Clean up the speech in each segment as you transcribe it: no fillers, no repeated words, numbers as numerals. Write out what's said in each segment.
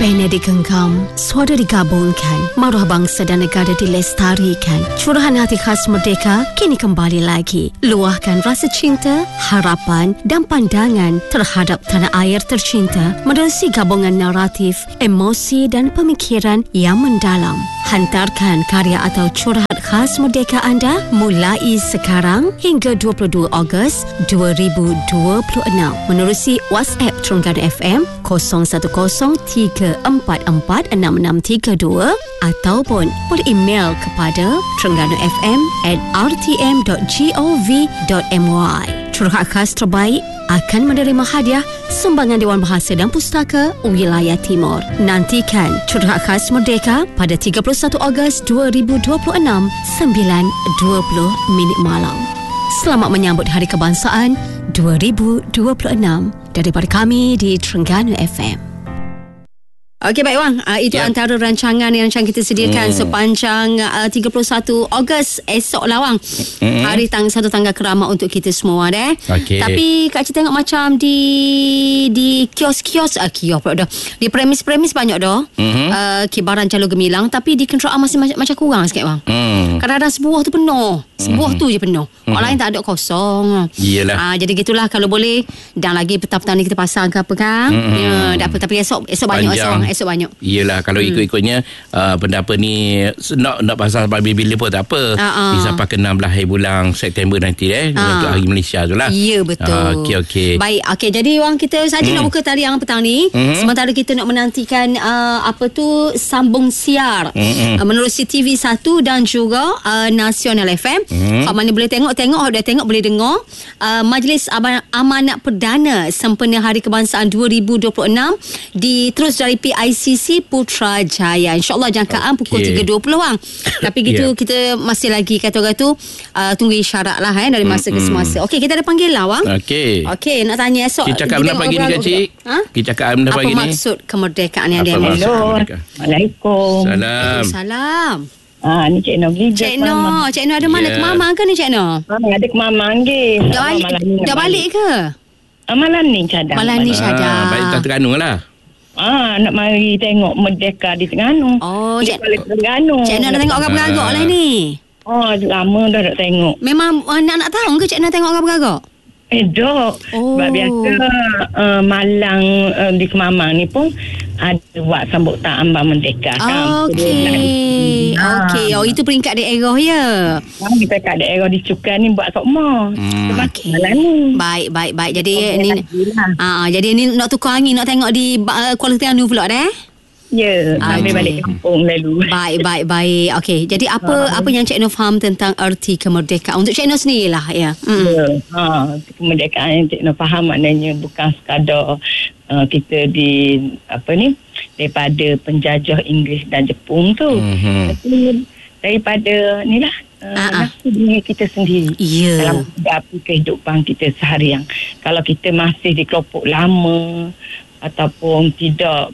Bina digenggam, suara digabungkan, maruah bangsa dan negara dilestarikan. Curahan hati khas Merdeka kini kembali lagi. Luahkan rasa cinta, harapan dan pandangan terhadap tanah air tercinta menerusi gabungan naratif, emosi dan pemikiran yang mendalam. Hantarkan karya atau curahan khas Merdeka anda mulai sekarang hingga 22 Ogos 2026 menerusi WhatsApp Terengganu FM 0103446632 ataupun beremail kepada terengganu.fm@rtm.gov.my. Curahan khas terbaik akan menerima hadiah sumbangan Dewan Bahasa dan Pustaka Wilayah Timur. Nantikan Curahan khas Merdeka pada 31 Ogos 2026 9:20 malam. Selamat menyambut Hari Kebangsaan 2026 daripada kami di Terengganu FM. Okey, baik Wang, itu antara rancangan yang kita sediakan sepanjang 31 Ogos esok lah Wang. Hari satu tanggal keramat untuk kita semua deh. Okay. Tapi Kak Cik tengok macam di kios-kios pula dah. Di premis-premis banyak dah. Kibaran Calon Gemilang, tapi di kenderaan masih macam kurang sikit Wang. Kadang-kadang sebuah tu penuh. Sebuah tu je penuh. Orang lain tak ada kosong. Iyalah. Jadi gitulah kalau boleh. Dan lagi petang-petang ni kita pasang ke apa kan. Tak apa, tapi esok banyak esok banyak. Iyalah, kalau ikut-ikutnya benda apa ni nak pasal bila pun tak apa. Sampai ke 16 bulan September nanti untuk hari Malaysia tu lah. Ya, betul. Okey. Baik, jadi Wang, kita saja nak buka talian petang ni. Sementara kita nak menantikan sambung siar menerusi TV1 dan juga Nasional FM. Hak mana boleh tengok, dah tengok boleh dengar. Majlis Amanat Perdana sempena Hari Kebangsaan 2026 terus dari PICC Putrajaya. InsyaAllah jangkaan pukul 3.20 Wang. Tapi gitu kita masih lagi kata-kata tunggu isyarat lah dari masa ke semasa. Okey, kita ada panggil lah Wang. Okey, nak tanya esok kita cakap benda pagi ni Kak Cik. Kita cakap benda pagi ni. Apa maksud kemerdekaan yang dia maksud? Assalamualaikum. Salam. Ni Cik Noh beli. Cik Noh ada mana ke Mamang ke ni Cik Noh? Ada ke Mamang ke. Dah balik ke? Malam ni cadang. Baik, tak Terengganu lah. Nak mari tengok Merdeka di Terengganu. Cik Terengganu. Cik Noh dah tengok orang beragak lah ni. Lama dah tak tengok. Memang nak tahu ke Cik Noh tengok orang beragak? Dok. Sebab biasa Malang di Kemamang ni pun ada buat sambutan Ambang Merdeka. Okey. Itu peringkat daerah ya. Peringkat daerah di Cukai ni buat sokma. Malang ni. Baik. Jadi ni jadi ni nak tukar angin, nak tengok di Kuala Terengganu pula dah. Ya, sambil balik kampung lalu. Baik. Okey, jadi apa yang Cik Noh faham tentang erti kemerdekaan untuk Cik Noh sendirilah ya. Kemerdekaan yang Cik Noh faham maknanya bukan sekadar kita daripada penjajah Inggeris dan Jepun tu. Tapi daripada inilah dunia kita sendiri dalam kehidupan kita seharian. Kalau kita masih di kelompok lama ataupun tidak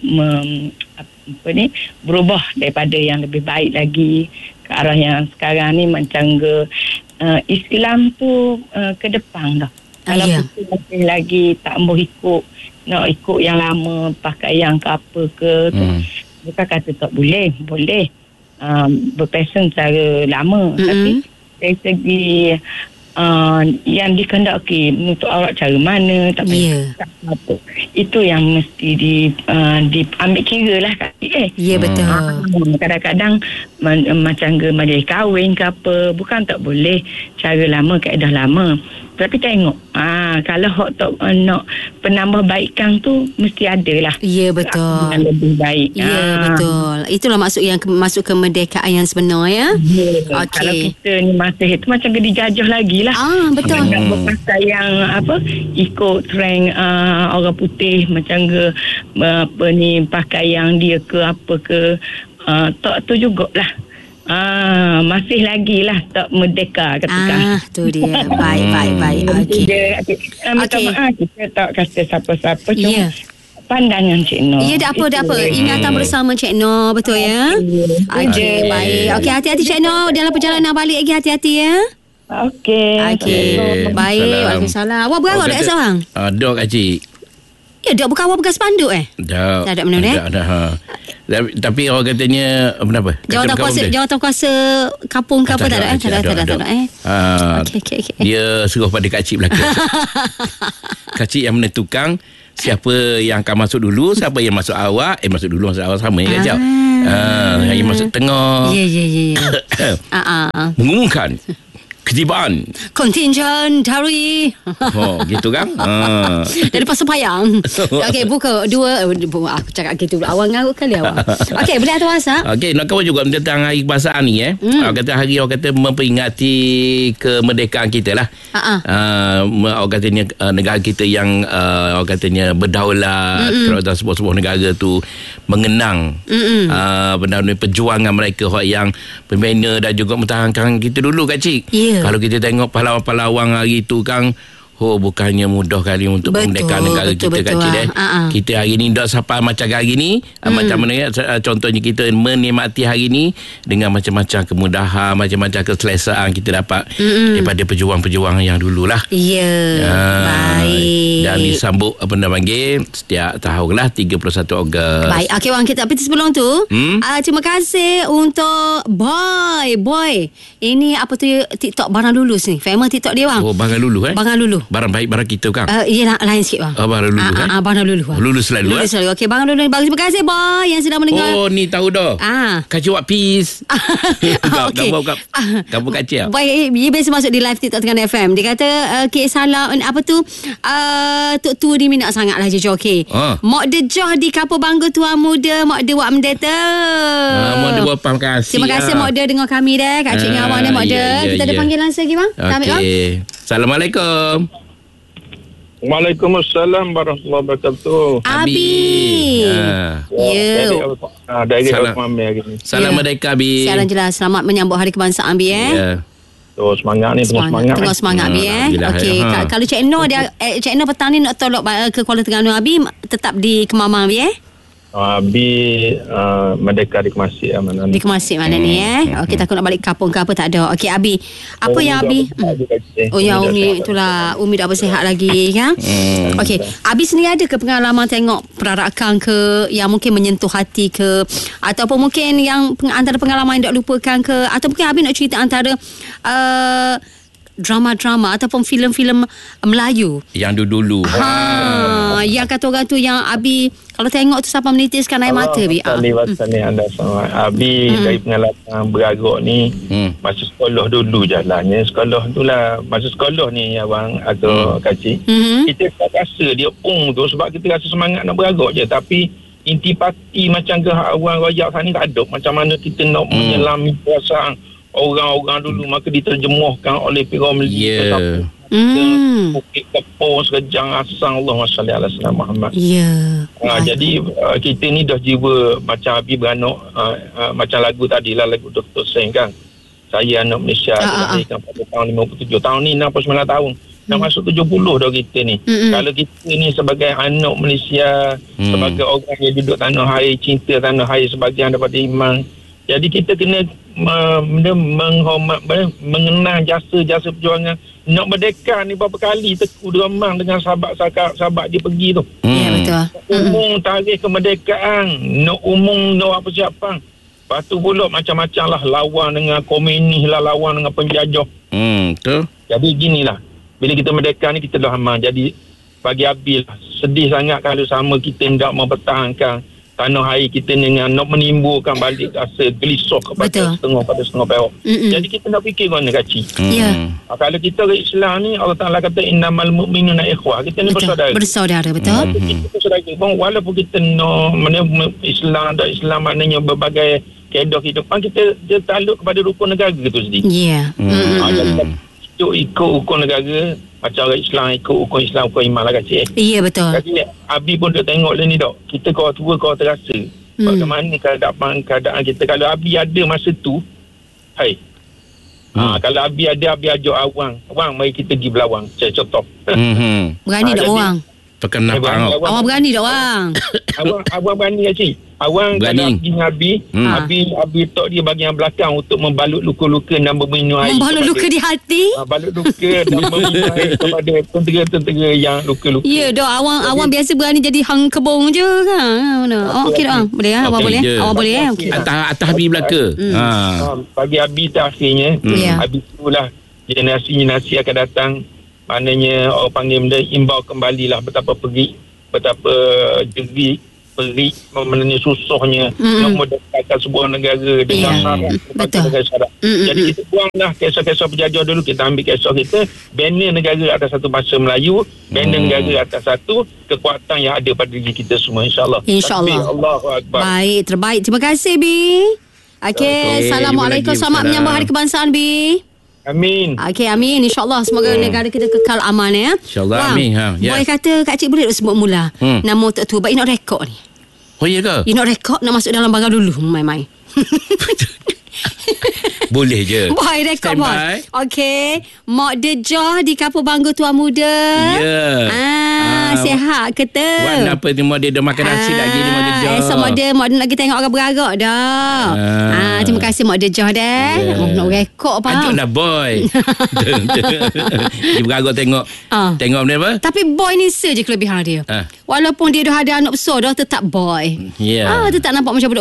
berubah daripada yang lebih baik lagi ke arah yang sekarang ni macam Islam tu ke depan dah. Kalau kita masih lagi tak mau nak ikut yang lama, pakaian ke apa ke tu, bukan kata tak boleh berpassion cara lama, tapi dari segi yang dikehendaki untuk awak cara mana, tak apa. Itu yang mesti diambil kira lah Kak. Ya, betul. Kadang-kadang macam majlis kahwin ke apa, bukan tak boleh cara lama, kaedah lama. Tapi tengok kalau hak tak nak penambahbaikan tu mesti ada lah. Ya, betul. Yang lebih baik. Ya, betul. Itulah masuk kemerdekaan yang sebenar ya. Kalau kita ni masih itu macam dijajah lagi lah. Betul. Nak berpakaian ikut trend orang putih macam pakaian dia ke apa ke, tak tu jugalah. Masih lagi lah tak merdeka katakan. Tu dia. Baik. Okey. Kita tak kata siapa-siapa, cuma pandangan Cik Noh. Ya, dah apa. Ingatan bersama Cik Noh, betul ya? Okey, baik. Okey, hati-hati Cik Noh dalam perjalanan balik lagi, hati-hati ya. Okey. Baik. Waalaikumsalam. Awak berapa dah seorang? Dok Kak Cik. Ya, dia berkawal bekas panduk Tak ada mana ni? Tapi orang katanya apa? Jawatan kuasa kampung ke apa tak ada? Tak ada. Okey. Dia suruh pada kacik belakang. Kacik yang menentukan siapa yang akan masuk dulu, siapa yang masuk awal. Masuk dulu, masuk awal sama je kacau. Yang masuk tengah. Ya. Mengumumkan ketibaan kontinjen dari gitu kan. Dari Pasir Payang. Okey, buka dua. Aku cakap gitu awal ngarut kali awal. Okey, boleh atas WhatsApp. Okey, nak kau juga tentang hari kebangsaan ni orang kata memperingati kemerdekaan kita lah. Orang katanya negara kita yang orang katanya berdaulat, kerajaan sebuah negara tu mengenang benar-benar perjuangan mereka yang pembina dan juga mempertahankan kita dulu kacik. Kalau kita tengok pahlawan-pahlawan hari tu kan, bukannya mudah kali untuk kemerdekaan negara kita kacik. Kita hari ni tak sampai macam hari ni. Macam mana contohnya kita menikmati hari ni dengan macam-macam kemudahan, macam-macam keselesaan kita dapat daripada pejuang-pejuang yang dululah. Baik. Dan disambut setiap tahun lah 31 Ogos. Baik. Okey, Wang, kita tapi sebelum tu terima kasih untuk Boy. Ini apa tu TikTok Barang Lulus ni. Famous TikTok dia, Wang. Barang Lulu Barang Lulu. Barang baik, barang kita kan? Yelah, lain sikit, Bang. Barang Lulu Barang Lulu. Lulus selalu. Okey, Barang Lulu. Terima kasih, Boy, yang sedang mendengar. Ni tahu dah. Kacau buat peace. Okey. Kamu kacau. Boy, dia biasa masuk di live TikTok Terengganu FM. Dia kata, salam, apa tu, Tok Tu ni minat sangat lah je, okey. Mak dejoh di kapal bangga Tuan Muda, mak de wak mendeta. Mak de buat terima kasih. Terima kasih, mak de dengan kami dah. Kak Cik dengan awak dah, mak de. Kita ada panggilan lagi, bang. Okey. Assalamualaikum. Waalaikumsalam warahmatullahi wabarakatuh. Abi. Dari Mami hari ni. Salam merdeka, Abi. Siaran jelas. Selamat menyambut Hari Kebangsaan, Abi. Semangat ni, tengah semangat, Abi. Okey. Kalau Cik Noh Cik Noh petang ni nak tolak ke Kuala Terengganu, Abi, tetap di Kemamang, Abi. Abi merdeka dikemasik mana ni. Dikemasik mana ni Okey, takut nak balik kampung ke apa tak ada. Okey, Abi. Apa yang Abi? Ya, Umi itulah. Umi dah bersihat lagi kan? Okey, Abi sendiri ada ke pengalaman tengok perarakan ke yang mungkin menyentuh hati ke, ataupun mungkin yang antara pengalaman yang tak lupakan ke, atau mungkin Abi nak cerita antara drama-drama ataupun filem-filem Melayu yang dulu yang kata orang tu yang Abi kalau tengok tu sampai menitiskan air mata, Abi. Ni anda sama Abi dari pengalaman beragak ni masa sekolah dulu jalannya sekolah tu lah. Masa sekolah ni abang atau kacik kita tak rasa dia tu sebab kita rasa semangat nak beragak je, tapi intipati macam awang royak sana ni tak ada. Macam mana kita nak menyelami perasaan orang-orang dulu, maka diterjemahkan oleh Piramli Bukit Kepor Serejang Asang, Allahumma salli ala sayyidina Muhammad. Jadi kita ni dah jiwa macam Abi beranak macam lagu tadi lah, lagu Dr. Sen kan, saya anak Malaysia dilahirkan pada tahun 57, tahun ni 69 tahun dah masuk 70 dah kita ni. Kalau kita ni sebagai anak Malaysia, sebagai orang yang duduk tanah air, cinta tanah air sebagian daripada iman, jadi kita kena menghormat, mengenang jasa-jasa perjuangan. Nak merdeka ni berapa kali teku deremang dengan sahabat dia pergi tu. Ya, betul. Umum tarikh kemerdekaan, nak umum nak apa siapa. Lepas tu pula macam-macam lah, lawan dengan komunis lah, lawan dengan penjajah. Betul. Jadi ginilah, bila kita merdeka ni kita dah aman. Jadi bagi Abi lah, sedih sangat kalau sama kita tidak mempertahankan tanah air kita dengan nak menimbulkan balik rasa gelisah kepada setengah Perak. Jadi kita nak fikir mana kaci. Kalau kita orang Islam ni, Allah Ta'ala kata innamal mu'minuna ikhwah, kita ni bersaudara, betul. Kita bersaudara. Walaupun kita Islam dan Islam maknanya berbagai kaedah kehidupan, kita takluk kepada rukun negara itu sendiri. Jadi ikut rukun negara, macam orang Islam ikut rukun Islam, rukun iman lah kacik. Ya, betul. Jadi Abi pun dah tengok ni dok. Kita kau tua kau terasa bagaimana keadaan kita. Kalau Abi ada masa tu, kalau Abi ada, Abi ajak awang, mari kita pergi Belawang, contoh. Berani tak orang? Perkenaan. Awang berani tak bang? Abang berani cik. Awang kalau pergi dengan Abi tok dia bahagian belakang untuk membalut luka-luka dan meminum air. Membalut luka di hati? Balut luka dan meminum air kepada tentera-tentera yang luka-luka. Ya dah, awang biasa berani jadi hang kebong je kan. Okey dah. Boleh ah, abang boleh. Awang boleh okey. Atas Abi belaka. Bagi Abi tu akhirnya Abi itulah generasi akan datang. Maknanya orang panggil benda imbau kembalilah betapa jeri perik memenuhi susahnya nak merdekakan sebuah negara dengan syarat. Jadi kita buanglah kisah-kisah penjajah dulu, kita ambil kisah kita, banner negara atas satu bangsa Melayu, banner negara atas satu kekuatan yang ada pada diri kita semua, insyaAllah. Allahu Akbar. Baik, terbaik. Terima kasih Bi. Okey, Assalamualaikum. Selamat menyambut Hari Kebangsaan Bi. Amin. Okey, amin. InsyaAllah semoga negara kita kekal aman ya. InsyaAllah, amin. Boleh kata Kak Cik boleh tak sebut mula nama Tok Tu. Baik nak rekod ni. Oh iya ke? You nak rekod, nak masuk dalam bangga dulu. Mai-mai. Boleh je. Boy, rekod boy. Okey. Mak Dejah di Kapur Bangga Tuan Muda. Ya. Sihat ke tu? Wan apa ni mak dia dah makan nasi lagi ni mak Dejah. Esok mak dia lagi tengok orang beragak dah. Terima kasih mak Dejah dah. Nak rekod apa? Ajak lah boy. Dia beragak tengok. Tengok benda apa? Tapi boy ni saja kelebihan dia. Walaupun dia dah ada anak besar dah, tetap boy. Ya. Tetap nampak macam budak